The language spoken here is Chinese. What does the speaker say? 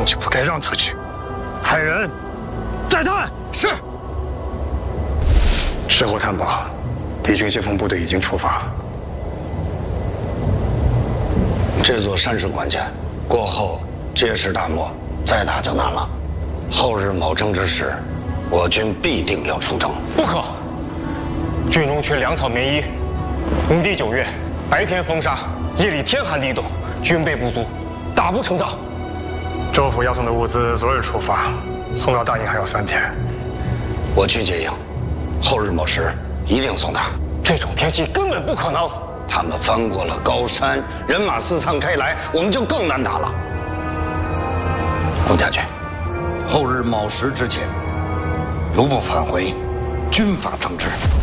公就不该让出去。派人再探。是。事后探报，敌军先锋部队已经出发。 这座山是关键，过后皆是大漠，再打就难了。后日某征之时，我军必定要出征。 不可！军中缺粮草棉衣，工地9月，白天风沙，夜里天寒地冻，军备不足，打不成仗。 州府要送的物资昨日出发，送到大营还要3天。 我去接应，后日某时一定送达。 这种天气根本不可能。 他们翻过了高山，人马四散开来，我们就更难打了。洪将军，后日卯时之前，如不返回，军法惩治。